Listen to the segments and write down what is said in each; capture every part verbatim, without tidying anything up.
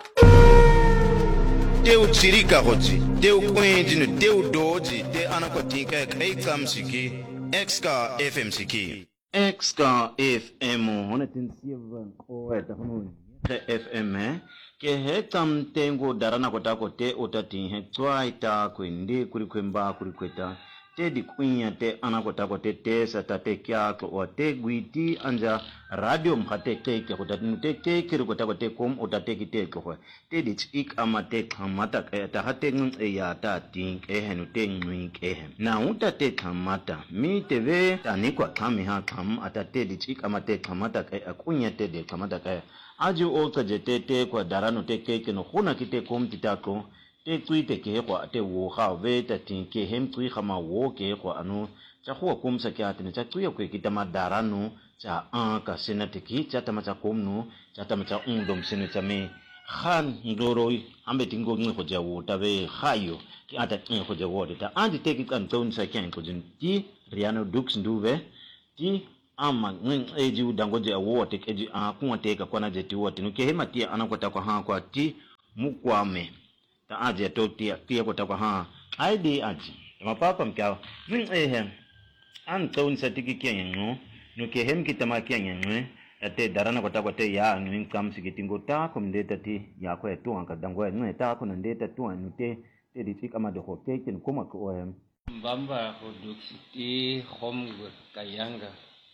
Teu tsirika gotsi, teu kwenjinu, teu doji, te anakotinka kai kamsiki, X K F M siki. X K F M, honetinsivan o etahunu F M eh. Ke he tam tengo darana kotako te otati he twaita kwende kuri kwemba kuri kweta. Te di kunya te anakotako te te sata te kya o te guiti anja radio mhate te ke kotatu te ke kiri kotako te kom otate ki te ko te di ik amate kamata ke ta hate ngun e ya ta ting e henu te ngui ke na uta te kamata mi te ve ta ni kwa kami ha kam ata te di ik amate kamata ke akunya te de kamata ke aju o ka jete te kwa darano te ke ke no khuna ki te kom titako te tui te ke kwa te wo ha ve ta tin ke hem tui khama wo ke kwa anu cha khu kom sa kya te cha tui ko ki ta madarano cha an ka sena te ki cha ta ma cha kom no cha ta ma cha undom sena cha me khan ndoro ambe tingo ngi ko ja wo ta ve khayo ki ata ngi ko ja wo ta andi te ki kan ton sa kyan ko jin ti riano dux nduve ti ama ngi eji udango je wo te eji a ku te ka kwana je ti wo ti no ke hema ti anakota kwa ha kwa ti mukwame ta aje to ti ti ko ta kwa ha ai di aji ma papa mkao ngi ehe an ton sa ti ki kyan no no ke hem ki tama kyan no ate darana ko ta ko te ya ngi kam sikitingo ta ko ndeta ti ya ko etu an ka dango ngi ta ko ndeta tu an te te di ti kama de ko te kin kuma ko em Mbamba ho duksiti khom kayanga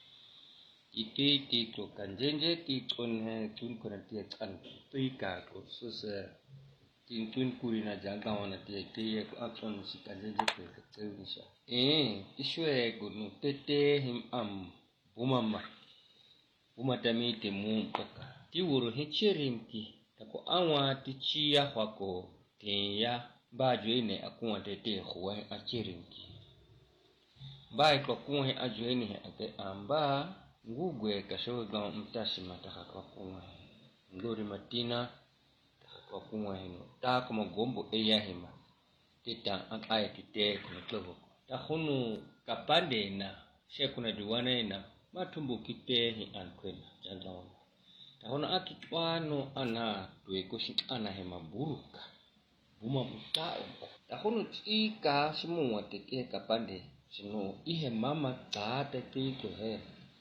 iti ti to kanjenje ti ton he tun ko na ti kan tui ka ko so se tin tun kurina janga wana ti ti ko akon si kanjenje ko te nisha eh ishwe go no tete him am bumama bumata mi te mu paka ti woro he cherim ti ta ko anwa ti chi ya ko te ya ba jwe ne akun te te khwa a cherim ti ba ko kun he a jwe ne ate amba ngugwe kasho ga mtashima takakwa kunwa ngori matina takakwa kunwa hino ta kama gombo eya hima tita akaya kite kuna klovo ta khunu kapande na she kuna duwana na matumbu kite hi ankwena jandawana ta khunu akitwano ana tuwe kushin ana hima buruka buma mutao ta khunu tika shimu wateke kapande shino ihe mama taate tiko he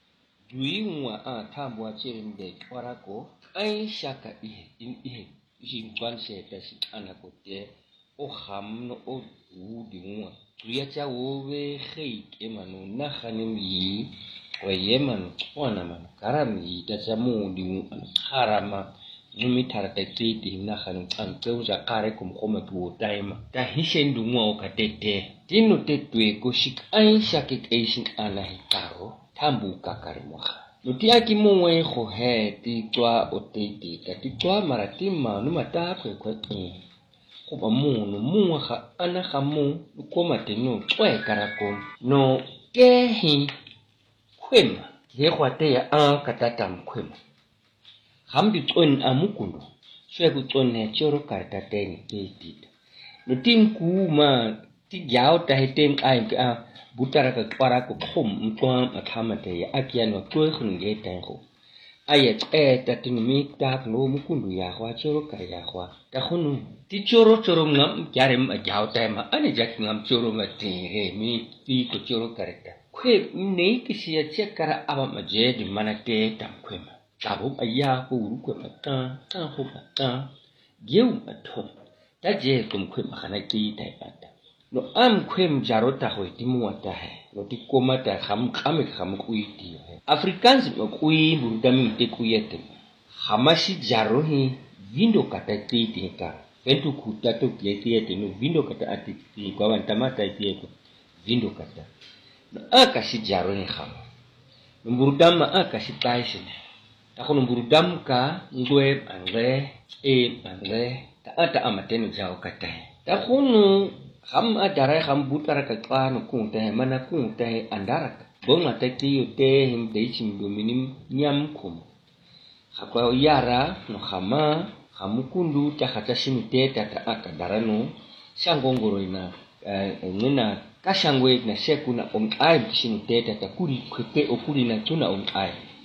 Duiwa a tambwa chirim de kwarako ai shaka ihe in ihe jin kwanse ta si anako te o hamno o udiwa tuya cha wowe khei emanu na khanim yi wa yeman wana man karami ta samu di harama numi tarata titi na khanim an peuza kare kum khoma tu taima ta hishendu ngwa ka tete tinu tetwe ko shik ai shaka ke shin ana hitaro tambu kakarimoha nutia ki muwe ho he ti twa otiti ka ti twa maratima no mata kwe kwe ko ba munu muwa kha ana khamu ko matenu twa karako no kehi kwema ye khwate ya a katata mkwema hambi tson amukundo shwe ku tson ne choro karta teni titi nutim kuma ti gyao ta hitem ai ka butara ka kwara ko khum mtwa akhamate ya akiano twe khunge tango ayet e ta tinmi ta no mukundu ya khwa choro ka ya khwa ta khunu ti choro choro ngam kyarem gyao ta ma ani jak ngam choro ma ti he mi ti ko choro kareta kwe nei kisi ya chekara aba ma je di manate ta kwema tabu aya ko ru ko ta ta ho ta geu athom ta je kum kwema khana ki ta pata no am kwem jarota ho timu wata he no tikomata kham khame kham kuiti africans no kui burudami te kuyete hamashi jaro hi vindo kata titi ka entu kutato kiete no vindo kata atiti kwa wantamata tieko vindo kata no aka shi jaro hi kham no burudama aka shi taishine ta kono burudam ka ngwe angre e angre ta ata amateni jao kata ta kono ham adara ham butara ka kwano kunte mana kunte andara bonga teki te him te chim dominim nyam kum hakwa yara no khama hamukundu ta khata simite ta ta akadarano shangongoro ina ngena kashangwe na shekuna on ai simite ta ta kuri kwete okuri na tuna on ai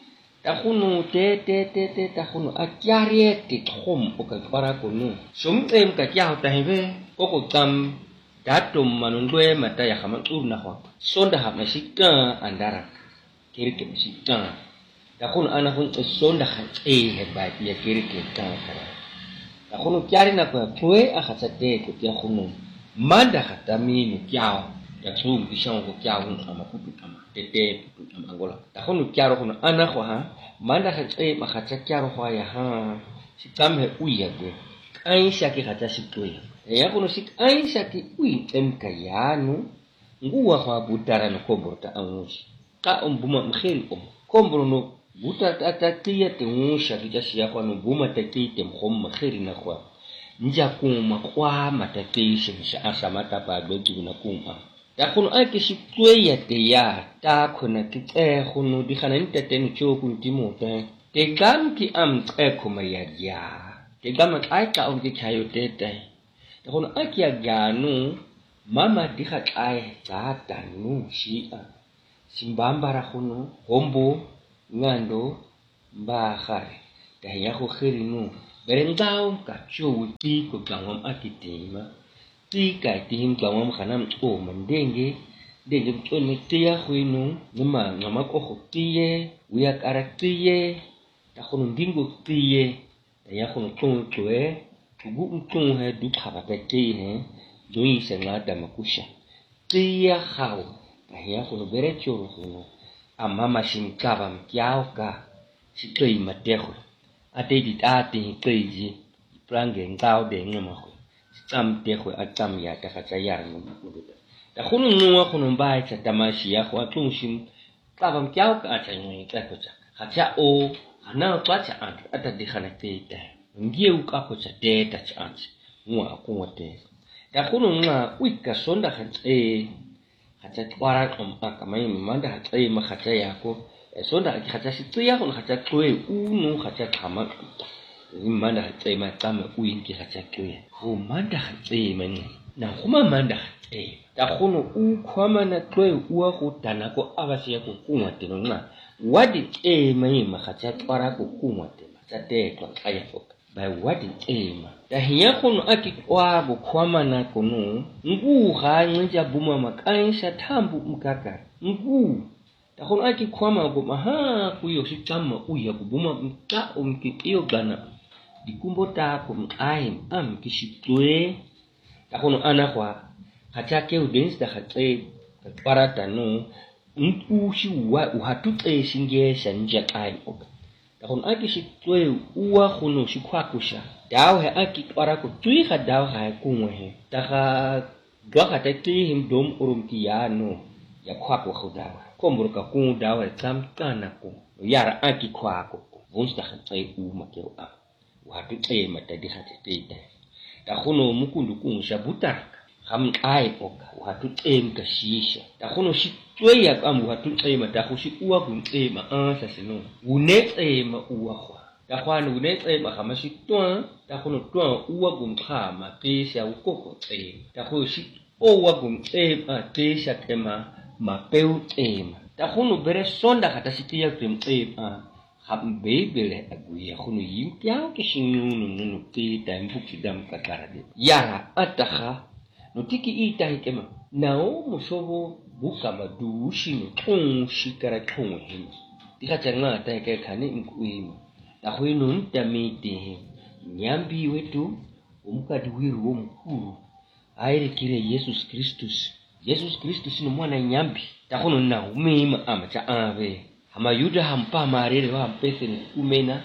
Tahunu te te te te tahunu akyare te khom o ka para ko nu sum tem ka kya ta hebe ko ko tam datum manundwe mata ya khama urna ho sonda ha masika andara kirke masika tahunu ana hun sonda ha e he ba ya kirke ta kara tahunu kyari na ko pwe a khatsa te ko kya khunu manda khatami nu kya ya tsum bishon ko kya hun ama putu ama tete putu ama angola tahunu kyaro kono ana ho ha manda khatse ma khatsa kyaro ho ya ha sikam he uya de ai shaki khatsa sikwe ya kono sik ai shaki ui em kayanu nguwa ho butara no koborta anushi ka ombuma mkhel om kombro no buta tata tiya te ngusha kita siya ko no buma te te mkhom mkheri na kwa nja kuma kwa matake shisha asamata pa gbetu na kuma ya kono ake sikwe ya te ya ta kona kite kono di khana ntete no choku ntimo te te gam ki am tse kuma ya ya te gam ai ka on ki chayo te te te kono ake ya ganu mama di khatai ta tanu shi a simbambara kono hombo ngando mbahare ta ya ko khirinu berendao ka chu ti ko gawam akitima ti ka tim gawam khanam o mandenge denge tone tia khwinu ngama ngama ko khotiye wiya karaktiye ta khono ndingo tiye ta ya khono tong twe tugu tong he du khaba ta ti he doi se ngata makusha tia khaw ta ya khono bere choro khono amama shimkaba mkyao ka sitoi mateho ate dit ate teji prange ngao de ngama ko tam teho atam ya ta khatsa yar ngama ko ta khunu nuwa khunu bai cha tamashi ya kwa tungshim kaba mkyao ka ata ngi ka ko cha khatsa o ana kwa cha ant ata de khana te ta ngie u ka ko cha te ta cha ant nuwa ko wote ta khunu nga wika sonda khatse khatsa twara kom akamai manda khatse ma khatsa yako sonda khatsa sitya ko khatsa twe unu khatsa khama manda khatse ma tama uinki khatsa twe ho manda khatse mani na khuma manda khatse ta khono u khama na twe uwa ko tana ko abasi yako kunwa teno na wadi e mai ma khatsa twara ko kunwa tena tsate ko kaya ko bai wadi e ma ta hiya khono akikwa go khama na kono ngu ga nja buma makansha thambu mkaka ngu ta khono akikwa ma go maha kuyo sitama uya kubuma mka umkitiyo gana dikumbo ta ko ai am kishitwe ta khono ana kwa khatsa ke udens ta khatse parata no nku shi wa uhatu tse singe shanja kai ok ta khono akishitwe uwa khono shikwakusha daw he aki para ko tui kha daw ha kunwe he ta kha gwa kha ta ti him dom urum ki ya no ya khwa ko khoda ko mbur ka ku daw he tam kana ko yara aki khwa ko vons ta kha tsai u ma ke a wa tu tsai ma ta di kha te te ta khono mukundu ku sha butar kham ai ko wa tu tsai ka shisha ta khono shi tsai ya ka mu wa tu tsai ma ta khu shi uwa ku tsai ma a sa sino u ne tsai ma uwa khwa ta khwana u ne tsai ma khama shi twa ta khono twa uwa gum khama te sha u koko tsai ta khu shi owa gum tsai ma te sha tema ma peu tsema ta khono bere sonda khata sitia tem tsai ma kham bebele aguya khono yim kya ke shinunu nunu te ta mbuki dam ka karade yara atakha no tiki ita hikema nao musobo buka madu shino tong shikara tong hin tika changa ta ke khani inkuima ta hoinun tamite nyambi wetu umkadi wiru omkuru aire kire Jesus Christus Jesus Christus no mwana nyambi ta hono na umima amacha ave ama yuda hampa marere wa mpese ni kumena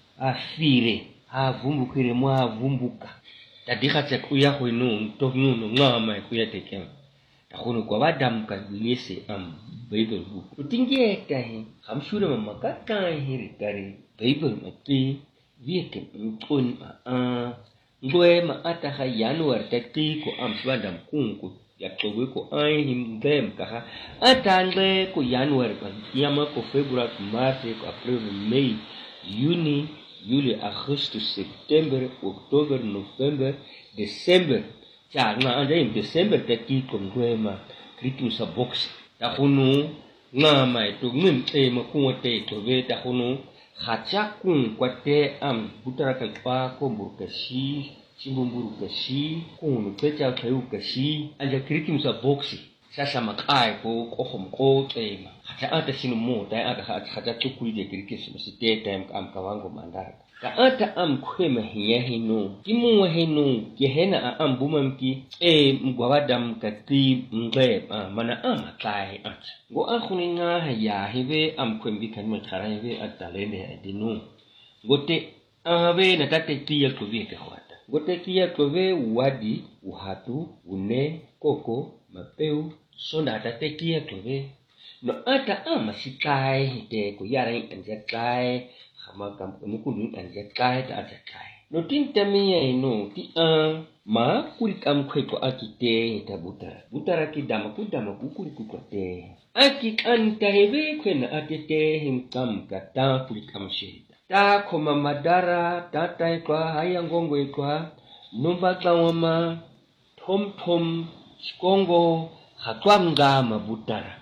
afire avumbukire mwa vumbuka ta dikha tse kuya hoinu to nuno ngama kuya tekema ta hono kwa badam ka lese am bible book utingie ta he hamshure mama ka ka hiri kare bible mati viete mkon a ngwe ma ata ha januar ta ti ko am swandam kunku ya towe ko ai him dem ka ata ngwe ko januar ka yama ko february march ko april may juni juli augustus september october november december cha nga ande in december ta ti ko ngwe ma kritu sa box ta khunu nga mai to ngim e ma ku te to ve ta khunu Hachakun kwate am butaraka kwa komburkashi chimbumburukashi kunu pecha kashi anja kiriki musa boxi sasa makai ko kohom ko tema hata ata sinu mo ta ata hata tukuli de kiriki site time am kawango mandara ka ata am kwema hiya hino kimu hino gehena am bumamki e mgwawadam kati mgbe mana ama kai ata go akhuni nga ya hive am kwembi kan mthara hive atalene adinu gote ave na tate tiya kovike khwata gote tiya kove wadi uhatu une koko mapeu sonda tate tiya kove no ata ama sikai hite ko yara anja kai khama kam mukundu anja kai ta ata kai no tintamiya ino ti a ma kulikam khweto akite tabutara butara kidama kudama kukuli kukote akikanta heve kwena atete himkam kata kulikam sheda ta koma madara tata kwa haya ngongo kwa numba kawama tom tom skongo hatwamga mabutara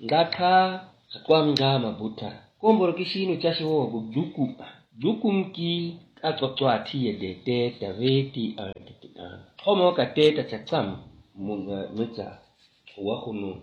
ngaka hatwamga mabutara komboro kishino chashi wo gujuku juku mki atotwa tiye de de taveti antikina homo kateta chatsam munga nucha wakhunu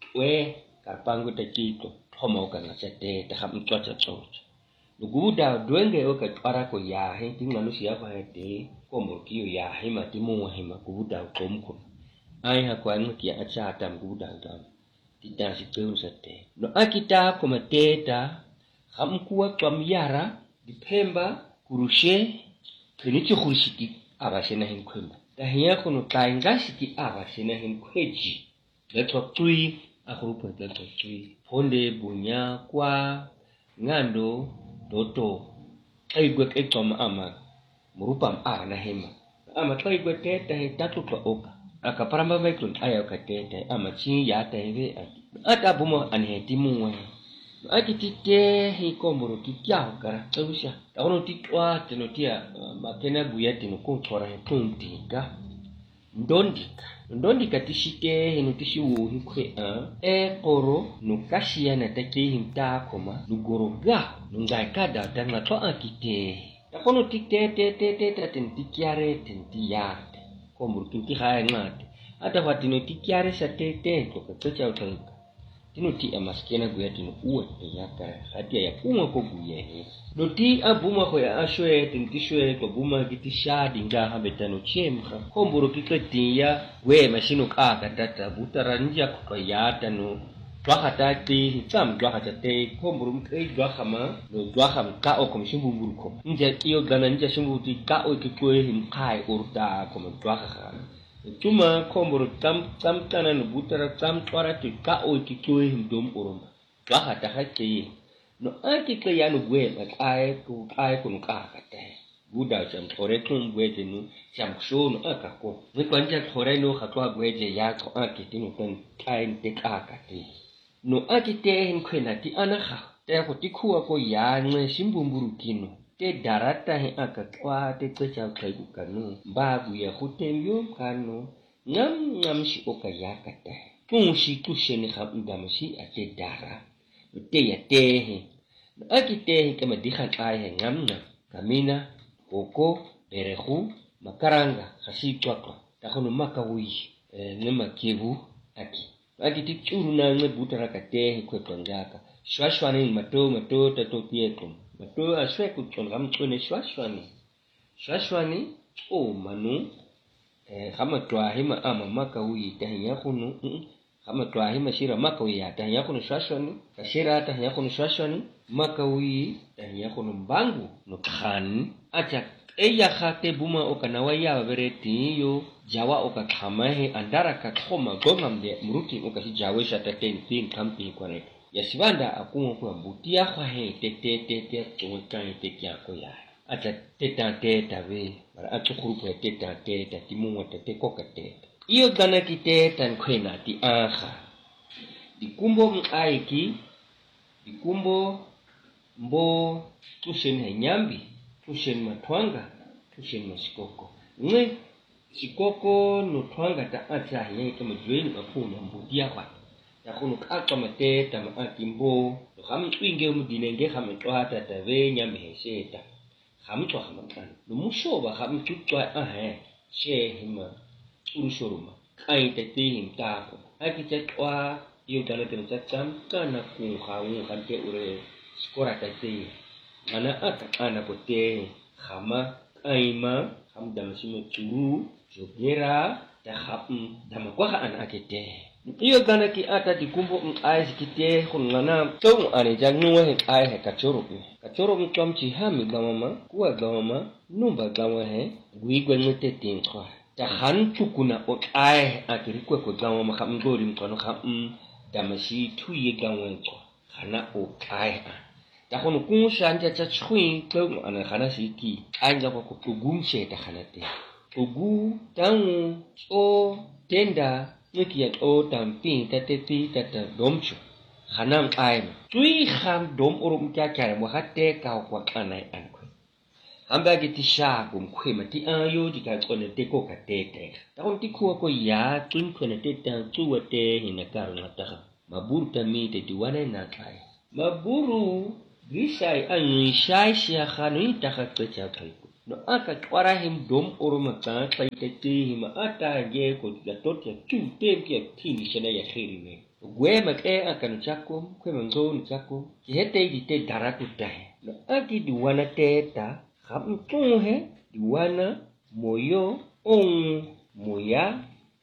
we karpangu takito homo kana chate ta hamtwa chachocha luguda dwenge oka twara ko ya he tingalo siya ba de komboro kiyo ya he matimu wa he makuda utomko ai hakwa nki acha atam guda ngam titansi peusate no akita komateta hamkuwa twamyara dipemba kurushe kinichi khushiki abashena hinkwemba tahiya kuno taingashiki abashena hinkweji letwa tui akhurupa letwa tui ponde bunya kwa ngando doto aigwe ketoma ama murupam ana hema ama taigwe teta hitatu kwa oka akaparamba veklon aya kateta ama chi yata hive ata bumo anhetimu wa akitite hikomboro kikyao kara tawusha tawono titwa tenotia makena buyati no kontora hetuntika ndondika ndondika tishike hinotishi wo hikwe a e koro no kashia na take himta koma lugoroga nungaikada tanga to akite takono tikte te te te te tentikiare tentiyate komboro kinti haya ngate ata watino tikiare sa te te to kachocha utalika tinuti amaskena guyati no uwe yaka hatia ya kuma ko guye noti abuma ko ya ashwe tintishwe ko buma gitisha dinga habetano chemka komboro kiketiya we mashino kaka tata butara nja ko yata no twakatati hitam twakatate komboro mkai twakama no twakam ka o komshimbu buruko nja iyo gana nja shimbu ti ka o kikwe himkai urta ko twakaka tuma komboro tam tam tanan butara tam twara ti ka o kikwe himdom urumba twakata hakye no akike ya no gwe ba ai ku ai ku ka kate buda cham thore tum gweje nu cham sho no akako we kwanja thore no khatwa gweje ya ko akite no tan time te ka kate no akite hin khwena ti anakha te ko tikhuwa ko ya nxe shimbumburu kino te darata he akatwa te tsecha khaiku kanu babu ya khutembyo kanu ngam ngam shi okayakata kunshi kusheni khabudamshi ate dara te ya tehe akite kama dikha kai ngamna kamina koko berehu makaranga khasitwa kwa takhono makawi nema kivu aki akiti churu na nge butara kate kwetongaka shwashwani mato mato tato tieto mato ashwe kuchonga mchone shwashwani shwashwani o manu eh kama twahima ama makawi tahiya khunu kama twahima shira makawi tahiya khunu shwashwani kashira tahiya khunu shwashwani makawi tahiya khunu mbangu no khan acha eya khate buma okanawa ya bereti yo jawa okakhama he andara ka khoma gomamde muruki okashi jawe shata ten pin kampi kware yasibanda akumo kwa butia kwa he tete tete tonka te kya ko ya acha teta teta we bara achukhuru teta teta timu tete kokate iyo gana kite tan khwena ti aha dikumbo ngaiki dikumbo mbo tushen he nyambi tushen matwanga tushen masikoko nge sikoko no twanga ta acha ye kama jweni afuna mbudia kwa ta khunu ka qamate ta ma akimbo kham twinge mudinenge kham twata ta ve nyame heseta kham twa kham kan no mushoba kham tutwa a he she hima urushoruma kai te tin ta ko aki te twa yo ta le ta cham kana ku khawu kan te ure skora ta te ana aka ana ko te khama aima kham dam sime churu jogera ta kham dam ko kha ana akete iyo gana ki ata di kumbo ai kite khunana to ane jangnu he ai he kachoro kachoro mtom chi hami gamama kuwa gamama numba gawa he gui gwenete tin kwa ta han chukuna o ai akiri kwa ko gamama kham ngori mkono kham damashi tuye gawa ko khana o ai ta khono kun shanja cha chui to ane khana siki anja ko ko gumshe ta khana te ugu tangu o tenda Niki at o tamping tateti tata domcho. Hanam aim. Tui ham dom urum kaka wahate kau kwa kanai anko. Hamba giti sha gum kwema ti ayo di ka kone teko ka tete. Takon ti kuwa ko ya tun kone teta tuwa te hinakaru ngataha. Maburu tami te diwane na kai. Maburu gisai anyi shai siya khanu itaka kwecha kaiku. No aka kwara him dom uruma ka taitete hima ata ge ko ya totia chu tem kia tini shena ya khiri ne gwe ma ke aka no chako kwe mango no chako ki hete di te daraku tahe no aki diwana teta kham tung he diwana moyo on moya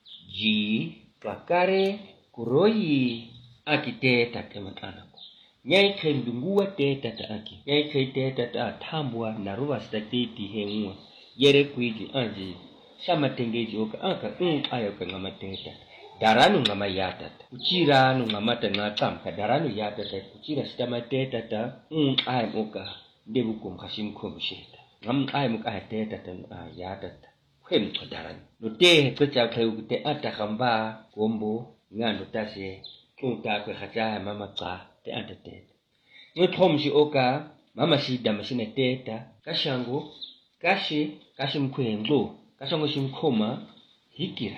ji kakare kuroyi aki teta kematana nyai khem dunguwa teta ta aki nyai khem teta ta tambua na ruwa statiti hengwa yere kuiji anji sama tengeji oka anka un ayo ka ngama teta daranu ngama yata kuchira nu ngama ta ngatam ka daranu yata ta kuchira stama teta ta un ayo oka debu kum khashim kum sheta ngam ayo oka teta ta yata ta khem to daranu no te ko cha kheu te ata khamba kombo ngando tase kunta ko khacha mama ka te antate no thomshi oka mama shi damashine teta kashango kashi kashi mkwengo kashango shimkhoma hikira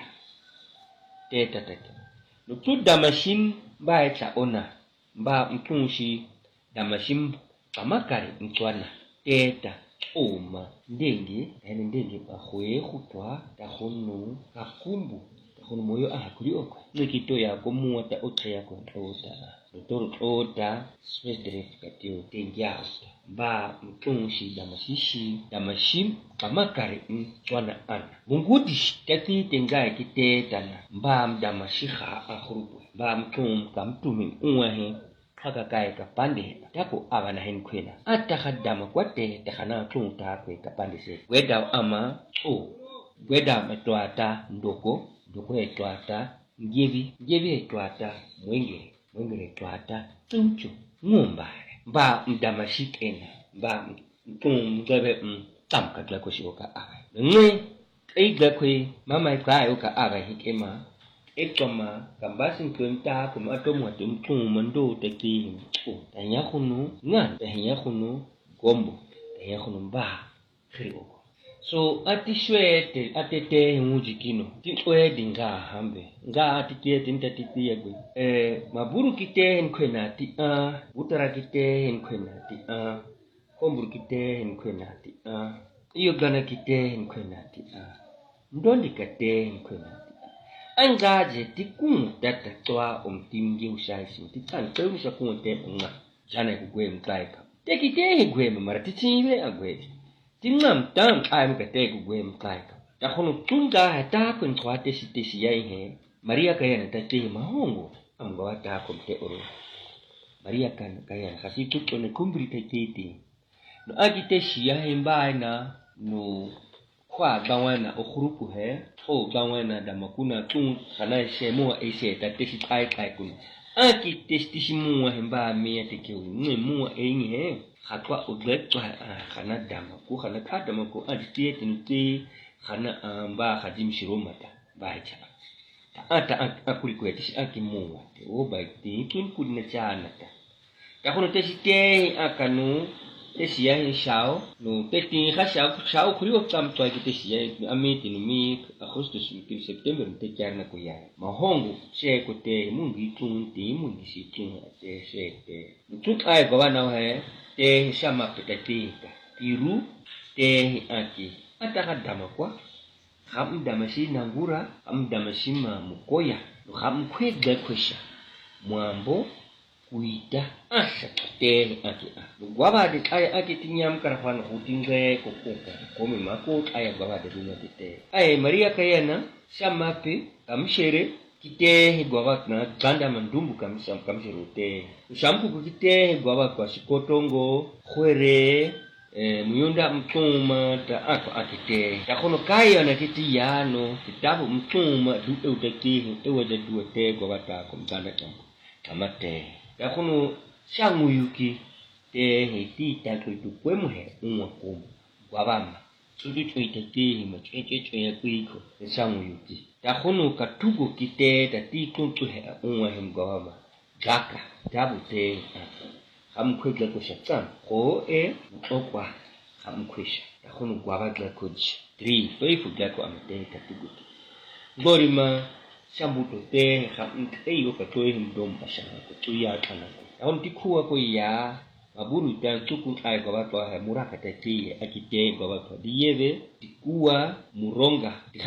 teta teta no tu damashin ba cha ona ba mtunshi damashin pamakari mtwana teta oma ndenge ene ndenge ba khwe khutwa ta khonu kakumbu khonu moyo ahakuri oko nikito ya komuwa ta otra ya ko tota Dr. Oda Swedref katio tengia ba mtunshi damashishi damashim pamakari mtwana ana mungudi tati tenga kite tana ba damashiha akhrubu ba mtum kamtumi uwahe kaka kai kapande tako abana hen kwena ata khadama kwate takhana tunta kwe kapande se weda ama o weda metwata ndoko ndoko etwata ngevi ngevi etwata mwenge mwenge etwata tunchu ngumba ba mdamashikena ba mtum gabe tamka glako shoka aba nge eiga kwe mama kai oka aba hikema ekoma kambasin kunta kuma tomo tumtum mando teki o tanya khunu ngan tanya khunu gombo tanya khunu ba khribo so atishwete atete mujikino tikwe dinga hambe nga atite tinta titi yegwe eh maburu kite nkwena ti a utara kite nkwena ti a komburu kite nkwena ti a iyo gana kite nkwena ti a ndondi kate nkwena angaje tikun data toa omtingi ushaisi titan tewusha kunte nga jana kugwe mtaika tekite hegwe maratichiwe agwe tingam tam ai mkate kugwe mtaika takhono tunga hata kun twate sitesi yai he maria kayana tate mahongo amgawa ta komte oro maria kan kayana khasitu tone kumbri tete no agite shiya hemba na no kwa gawana okhuruku he o gawana damakuna tun kana shemo ese tatesi kai kai kun aki testishimu hemba me yateke mu enyi he khatwa odletwa kana damaku kana kadamaku aditiye tinti kana amba khadim shiromata bacha ata akuliko yatishi akimu o baiti tun kunna chana ta takhono tesite akanu te siya shao no te tin ha shao shao khuriwa kam to ki te siya amiti no mi agosto ki september te charna ko ya mahongo she ko te mungi tun te mungi si tun te she te tut ai ko na he te shama petatika tiru te aki ataka dama kwa ham damasi nangura am damasi ma mukoya ham kwega kwesha mwambo kuita asa te aki gwaba de ay aki tinyam karafan hutinge ko ko ko me mako ay gwaba de dunya te ay maria kayana shamape kamshere kite gwaba na ganda mandumbu kamsam kamshere te shampu kite gwaba kwa sikotongo khwere eh muyunda mtuma ta ako akite takono kaya na kiti yano kitabu mtuma du utaki ewaje duete gwaba ta ko ganda tambo tamate takono shanguyuki te hiti tato tu kwemuhe unwa komu gwabama tutu tuitati ma cheche cheche kuiko shanguyuki takono katugo kite tati tuntu he unwa hem gwabama gaka tabu te ham kwegla ko shatan ko e okwa ham kwisha takono gwabagla koji three toifu gako amte katugo gorima shambuto te ham eyo ka toy him dom ashana ko tuya kana ahon tikhuwa ko ya maburu ta tukun ai ko ba to ha muraka te ti akite ko ba to diyebe tikuwa muronga